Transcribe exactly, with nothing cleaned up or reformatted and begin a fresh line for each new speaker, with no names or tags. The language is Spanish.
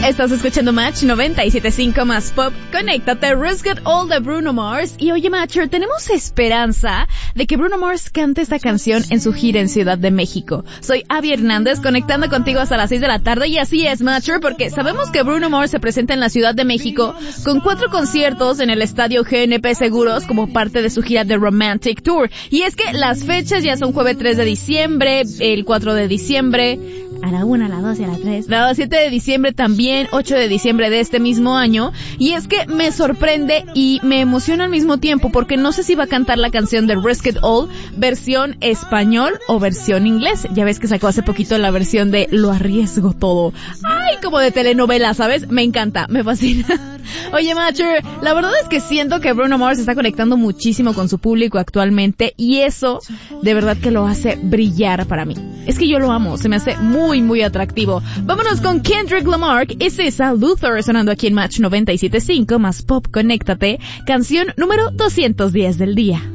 Estás escuchando Match noventa y siete punto cinco más Pop. Conéctate, Risk It All de Bruno Mars. Y oye, Matcher, tenemos esperanza de que Bruno Mars cante esta canción en su gira en Ciudad de México. Soy Abby Hernández, conectando contigo hasta las seis de la tarde. Y así es, Matcher, porque sabemos que Bruno Mars se presenta en la Ciudad de México con cuatro conciertos en el estadio G N P Seguros como parte de su gira de Romantic Tour. Y es que las fechas ya son jueves tres de diciembre, el cuatro de diciembre, a la una, a la dos y a la tres, la siete de diciembre también, ocho de diciembre de este mismo año. Y es que me sorprende y me emociona al mismo tiempo porque no sé si va a cantar la canción de Risk It All versión español o versión inglés. Ya ves que sacó hace poquito la versión de Lo arriesgo todo. Ay, como de telenovela, ¿sabes? Me encanta, me fascina. Oye, Matcher, la verdad es que siento que Bruno Mars está conectando muchísimo con su público actualmente y eso de verdad que lo hace brillar para mí. Es que yo lo amo, se me hace muy, muy atractivo. Vámonos con Kendrick Lamar y César Luther sonando aquí en Match noventa y siete punto cinco más Pop. Conéctate, canción número doscientos diez del día.